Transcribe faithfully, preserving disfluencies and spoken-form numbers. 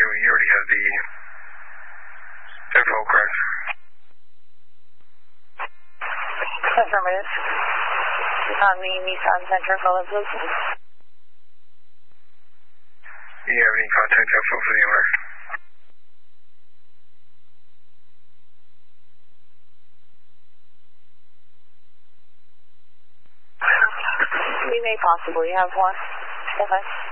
you already have the info, correct? Affirmative. On the Nissan Sentra Photo, please. Do you have any contact info for the owner? We may possibly have one. Okay.